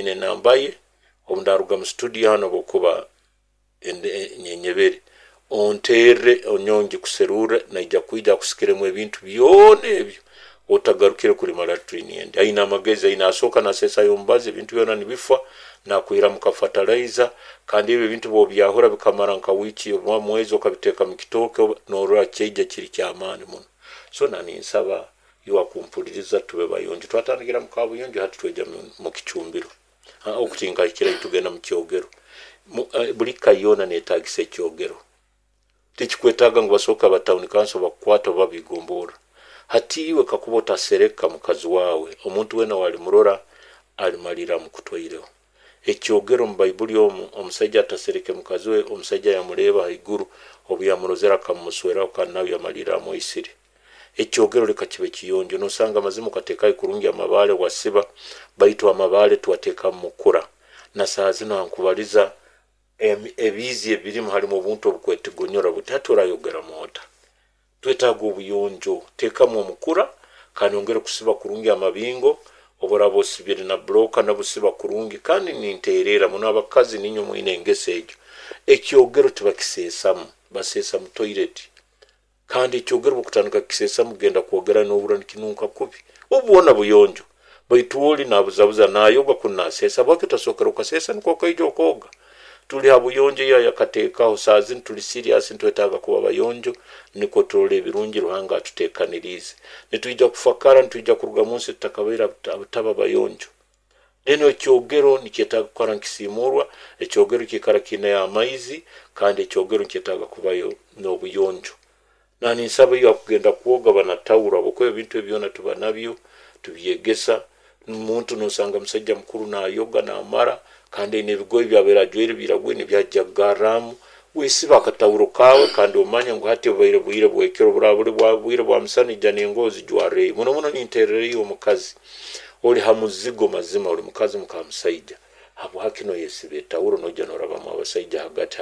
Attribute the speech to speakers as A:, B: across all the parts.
A: nyine nambaye obundaruga mu studio hano bokuba nyenyebere ontere onyongi kuserura naija kuija kusikiremu ebintu byone ebyo otagarukire kuri malatrini ende aina magezi aina asoka na sesa yombaze ibintu byona nibifa nakuira mukafataliza kandi ibi bintu bo byahora bikamara nka wiki mwezi okabiteka mu kitoke norora kyeje kiri kyamani muno so nani nsaba yuwa kumpuliriza tube bayonje twatangira mukabuyonje hati tweja mu kichumbiro okutinga ikira itugenda mu kyogero buli kayona netagise kyogero tichikwetaga ngo basoka batawuni kanso bakwata babigombora hati iwe kakubota sereka mukazi wawe omuntu wena wali murora alimalira mukutwaireho ekyogero mu Bible omusajja atasereke mukazi we omusajja yamureba iguru obuyamurozera kamuswera okanayo yamalira mu Isiri ekyogero leka kibe kiyonjo nosanga mazimu kateka ikurungi amabale wasiba baitu amabale tuwateka mukura na saa zino ankubaliza ebizi ebiri muhali mu buntu obukwetigonyora butatora yogera mota twetaga obuyonjo teka mu mukura kandi ongere kusiba kurungi amabingo oborabo sibiri na broka na busiba kurungi kandi ninterera muno abakazi ninyo muine engesejo ekyogero tubakisesamu basesa mu toilet kandi ekyogero bukutandika kisesa mugenda kwogera n'obura nikinunka kubi obubona buyonjo baituoli nabuzabuza nayoga kunasesa bwakitasokera ukasesa niko kaijo koga tuli habuyonjo ya yakateka osazi tuli serious ntwetaga kuba bayonjo niko tole ebirungi ruhanga tutekanirize nituija kufakara nituija kuruga munsi tutakabera taba bayonjo eno ekyogero nikyetaga kwara nkisimurwa ekyogero kikara kine ya maizi kandi ekyogero nikyetaga kubayo n'obuyonjo nani nsaba yo kugenda kuoga banatawura boko ebintu ebyona tuba nabyo tubyegesa umuntu nosanga musajja mukuru na yoga na amara kandi nebigoyi byabera jweri biragwe nebyajagaramu wesiba akatawuro kawe kandi omanya ngo hati bayire buyire bwekero buraburi bwabwire bwa musani jane ngozi jware muno ninterere yo mukazi oli hamuzigo mazima oli mukazi mukamusajja abo hakino yesibe tawuro nojanora bamwe abasajja hagati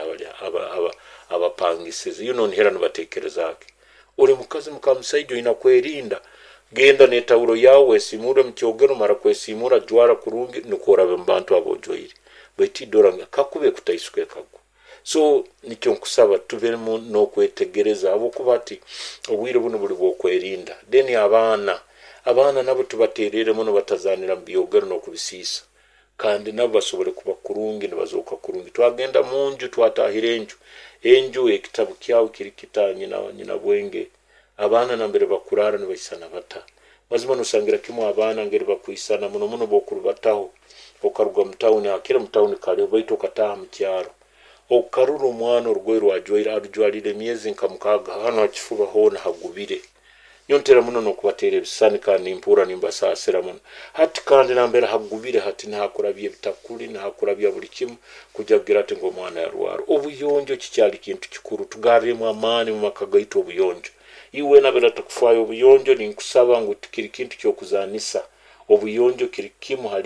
A: abapangisize you know nhera nubatekerezake oli mukazi mukamusajja inakwerinda genda netawuro yawe simura mkyogero mara kwesimura jwara kurungi nukora bembantu abojoyire beti doranga kakube kutaisuke kago so nicyo nkusaba tuveremo no kwetegereza abo kubati obwire buno buli bwokwerinda deni abana nabo tubaterere muno batazanira mbiyogero no kubisisa kandi nabo basobole kuba kurungi nibazoka kurungi twagenda munju twatahire enju ekitabu kyawo kirikitanye nyina bwenge abana nambere bakurara nibasana bata mazima nusangira kimwe abana ngeri bakwisana muno bokuru bataho okaruga mutawuni akira mutawuni kale baito kataha mukyaro okaruru umwana urugwe rwajwira arujwalire myezi nkamukaga hano akifuba hona hagubire nyontera muno no kubatera bisani kandi impura nimbasasira muno hati kandi nambere hagubire hati ntakurabye bitakuri ntakurabye buri kimwe kujagira ati ngo mwana yarwara obuyonjo kicyali kintu kikuru tugare mu amani mu makagaito obuyonjo iwe nabera takufayo obuyonjo ninkusaba ngo tikiri kintu kyo kuzanisa obuyonjo kiri kimu